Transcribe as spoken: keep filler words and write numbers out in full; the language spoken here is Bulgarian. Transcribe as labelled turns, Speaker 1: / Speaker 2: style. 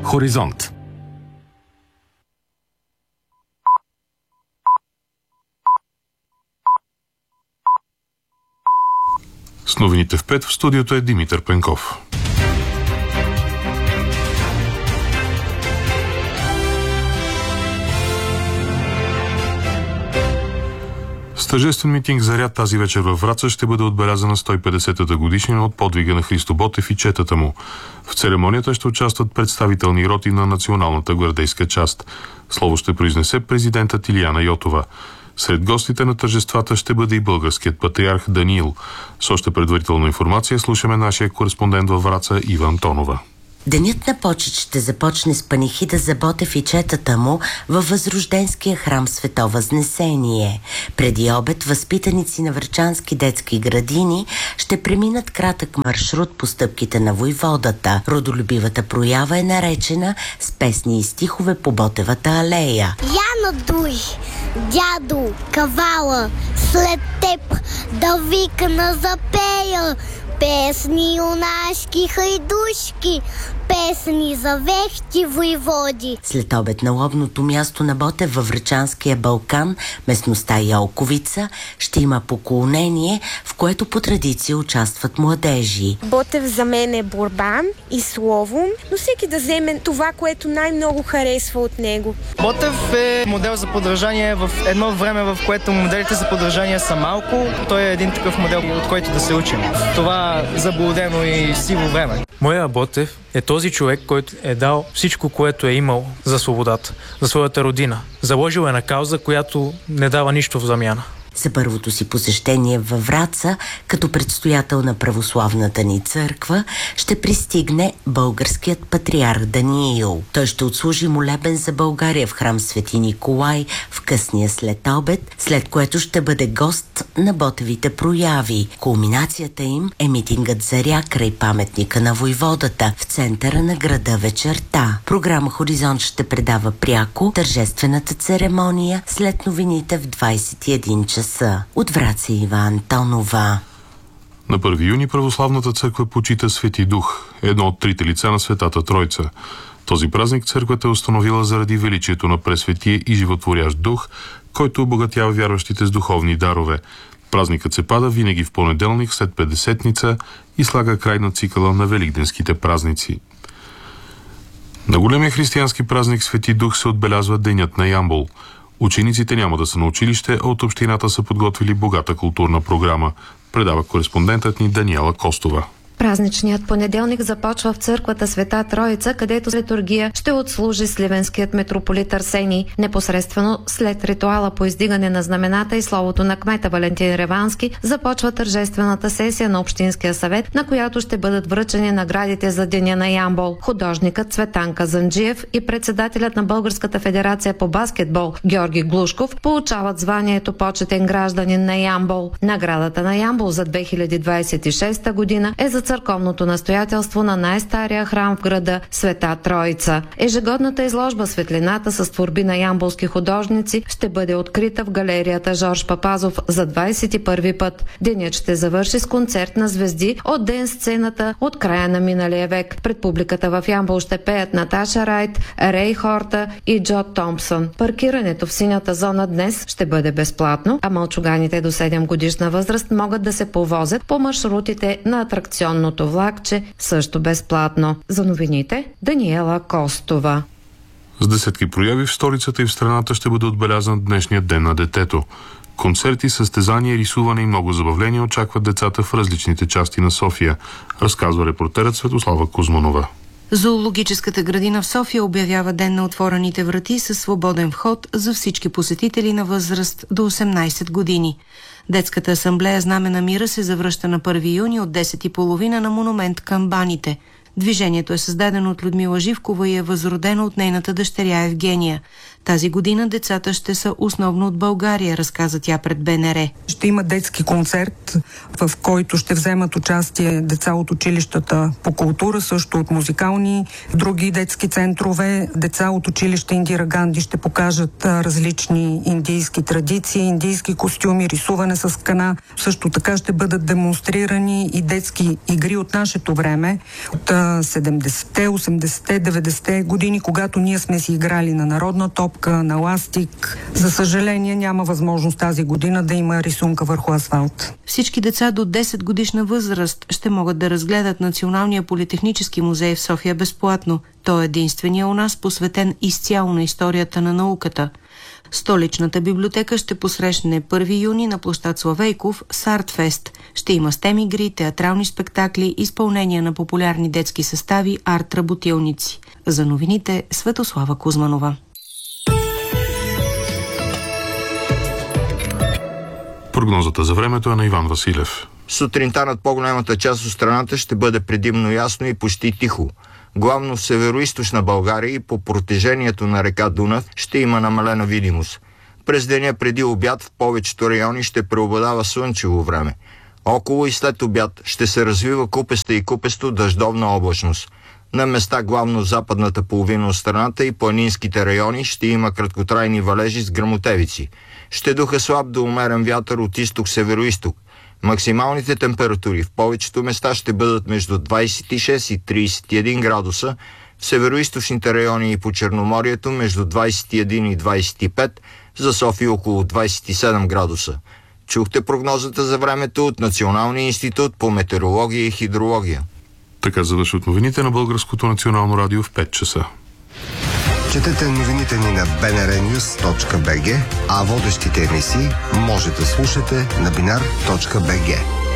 Speaker 1: Хоризонт.
Speaker 2: С новините в пет в студиото е Димитър Пенков. С тържествен митинг заряд тази вечер във Враца ще бъде отбелязана сто и петдесетата годишнина от подвига на Христо Ботев и четата му. В церемонията ще участват представителни роти на Националната гвардейска част. Слово ще произнесе президентът Илияна Йотова. Сред гостите на тържествата ще бъде и българският патриарх Даниил. С още предварителна информация слушаме нашия кореспондент във Враца Ива Антонова.
Speaker 3: Денят на почет ще започне с панихида за Ботев и четата му във Възрожденския храм Свето Възнесение. Преди обед възпитаници на врачански детски градини ще преминат кратък маршрут по стъпките на войводата. Родолюбивата проява е наречена с песни и стихове по Ботевата алея.
Speaker 4: Яна дуй, дядо, кавала, след теб да викна запея. Песни юнашки хайдушки, песни за вехти войводи.
Speaker 3: След обед на лобното място на Ботев във Врачанския Балкан, местността Йолковица, ще има поклонение, в което по традиция участват младежи.
Speaker 5: Ботев за мен е борба и слово, но всеки да вземе това, което най-много харесва от него.
Speaker 6: Ботев е модел за подражание в едно време, в което моделите за подражание са малко. Той е един такъв модел, от който да се учим. Това заблудено и сиво време.
Speaker 7: Моя Ботев е този човек, който е дал всичко, което е имал за свободата, за своята родина. Заложил е на кауза, която не дава нищо в замяна.
Speaker 3: За първото си посещение във Враца, като предстоятел на православната ни църква, ще пристигне българският патриарх Даниил. Той ще отслужи молебен за България в храм Свети Николай в късния след обед, след което ще бъде гост на Ботевите прояви. Кулминацията им е митингът заря край паметника на войводата в центъра на града вечерта. Програма Хоризонт ще предава пряко тържествената церемония след новините в двайсет и един часа. От Враца Ива Антонова.
Speaker 2: На първи юни православната църква почита Свети Дух, едно от трите лица на Светата Тройца. Този празник църквата е установила заради величието на Пресветия и животворящ дух, който обогатява вярващите с духовни дарове. Празникът се пада винаги в понеделник след Петдесетница и слага край на цикъла на великденските празници. На големия християнски празник Свети Дух се отбелязва Денят на Ямбол. Учениците няма да са на училище, а от общината са подготвили богата културна програма, предава кореспондентът ни Даниела Костова.
Speaker 8: Празничният понеделник започва в църквата Света Троица, където с литургия ще отслужи сливенският митрополит Арсений. Непосредствено след ритуала по издигане на знамената и словото на кмета Валентин Ревански започва тържествената сесия на Общинския съвет, на която ще бъдат връчени наградите за Деня на Ямбол. Художникът Цветан Казанджиев и председателят на Българската федерация по баскетбол Георги Глушков получават званието почетен гражданин на Ямбол. Наградата на Ямбол за две хиляди двайсет и шеста година е за църковното настоятелство на най-стария храм в града Света Троица. Ежегодната изложба Светлината с творби на ямболски художници ще бъде открита в галерията Жорж Папазов за двайсет и първи път. Денят ще завърши с концерт на звезди от ден сцената от края на миналия век. Пред публиката в Ямбол ще пеят Наташа Райт, Рей Хорта и Джо Томпсън. Паркирането в синята зона днес ще бъде безплатно, а малчуганите до седем годишна възраст могат да се повозят по маршрутите на атракционното влакче също безплатно. За новините Даниела Костова.
Speaker 2: С десетки прояви в столицата и в страната ще бъде отбелязан днешния ден на детето. Концерти, състезания, рисуване и много забавления очакват децата в различните части на София, разказва репортерът Светослава Кузманова.
Speaker 9: Зоологическата градина в София обявява ден на отворените врати със свободен вход за всички посетители на възраст до осемнайсет години. Детската асамблея Знаме на мира се завръща на първи юни от десет и тридесет на монумент към баните. Движението е създадено от Людмила Живкова и е възродено от нейната дъщеря Евгения. Тази година децата ще са основно от България, разказа тя пред БНР.
Speaker 1: Ще има детски концерт, в който ще вземат участие деца от училищата по култура, също от музикални, други детски центрове. Деца от училище Индира Ганди ще покажат различни индийски традиции, индийски костюми, рисуване с кана. Също така ще бъдат демонстрирани и детски игри от нашето време, от седемдесетте, осемдесетте, деветдесетте години, когато ние сме си играли на народна топка, на ластик. За съжаление няма възможност тази година да има рисунка върху асфалт.
Speaker 9: Всички деца до десет годишна възраст ще могат да разгледат Националния политехнически музей в София безплатно. Той е единствения у нас, посветен изцяло на историята на науката. Столичната библиотека ще посрещне първи юни на площад Славейков с Артфест. Ще има стем игри, театрални спектакли, изпълнения на популярни детски състави, арт-работилници. За новините Светослава Кузманова.
Speaker 2: Прогнозата за времето е на Иван Василев.
Speaker 10: Сутринта над по-голямата част от страната ще бъде предимно ясно и почти тихо. Главно в североизточна България и по протежението на река Дунав ще има намалена видимост. През деня преди обяд в повечето райони ще преобладава слънчево време. Около и след обяд ще се развива купеста и купесто дъждовна облачност. На места главно в западната половина от страната и планинските райони ще има краткотрайни валежи с гръмотевици. Ще духа слаб до умерен вятър от изток-североизток. Максималните температури в повечето места ще бъдат между двадесет и шест и тридесет и един градуса, в североизточните райони и по Черноморието между двадесет и един и двадесет и пет, за София около двадесет и седем градуса. Чухте прогнозата за времето от Националния институт по метеорология и хидрология.
Speaker 2: Така завършват новините на Българското национално радио в пет часа.
Speaker 11: Четете новините ни на би ен ар нюз точка би джи, а водещите емисии може да слушате на бинар точка би джи.